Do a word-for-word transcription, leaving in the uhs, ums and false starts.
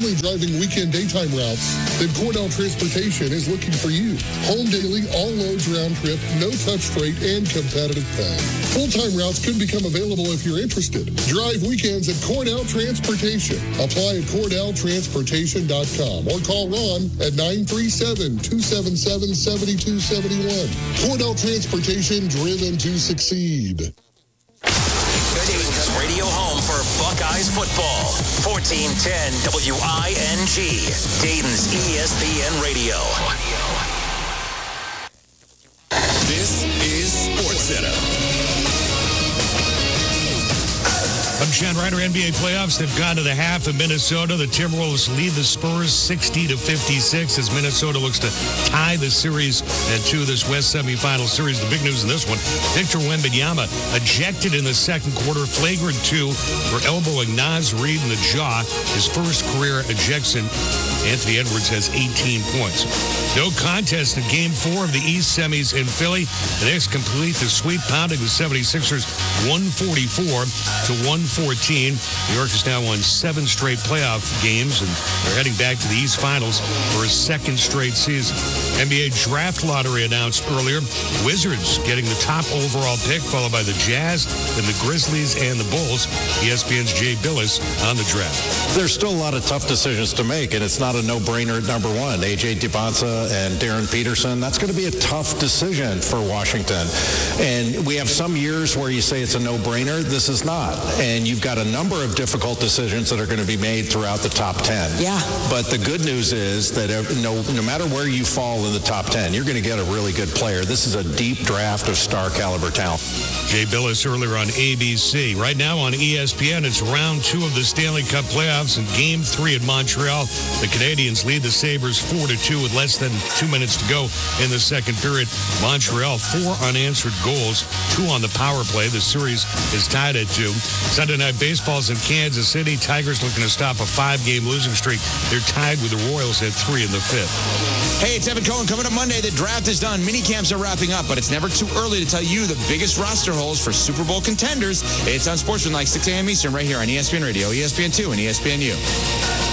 only driving weekend daytime routes, then Cordell Transportation is looking for you. Home daily, all loads round trip, no touch freight, and competitive pay. Full-time routes could become available if you're interested. Drive weekends at Cordell Transportation. Apply at cordell transportation dot com or call Ron at nine three seven, two seven seven, seven two seven one. Cordell Transportation, driven to succeed. Dayton's radio home for Buckeyes football. fourteen ten W I N G. Dayton's E S P N Radio. This is SportsCenter. I'm Sean Ryder. N B A playoffs. They've gone to the half in Minnesota. The Timberwolves lead the Spurs sixty to fifty-six as Minnesota looks to tie the series at two this West semifinal series. The big news in this one, Victor Wembanyama ejected in the second quarter, flagrant two for elbowing Naz Reid in the jaw. His first career ejection. Anthony Edwards has eighteen points. No contest in Game four of the East semis in Philly. The Knicks complete the sweep, pounding the seventy-sixers one forty-four to one fourteen. New York has now won seven straight playoff games, and they're heading back to the East Finals for a second straight season. N B A draft lottery announced earlier. Wizards getting the top overall pick, followed by the Jazz, then the Grizzlies, and the Bulls. E S P N's Jay Billis on the draft. There's still a lot of tough decisions to make, and it's not a no-brainer at number one. A J DeBonsa and Darren Peterson, that's going to be a tough decision for Washington. And we have some years where you say it's a no-brainer. This is not. And you've got a number of difficult decisions that are going to be made throughout the top ten. Yeah. But the good news is that no, no matter where you fall in the top ten, you're going to get a really good player. This is a deep draft of star caliber talent. Jay Billis earlier on A B C. Right now on E S P N, it's round two of the Stanley Cup playoffs in Game three at Montreal. The Canadiens lead the Sabres four to two with less than two minutes to go in the second period. Montreal, four unanswered goals, two on the power play. The series is tied at two. Sunday Night Baseball's in Kansas City. Tigers looking to stop a five-game losing streak. They're tied with the Royals at three in the fifth. Hey, it's Evan Cohen. Coming up Monday, the draft is done. Mini camps are wrapping up, but it's never too early to tell you the biggest roster holes for Super Bowl contenders. It's on Sportsman like six a.m. Eastern right here on E S P N Radio, E S P N two, and E S P N U.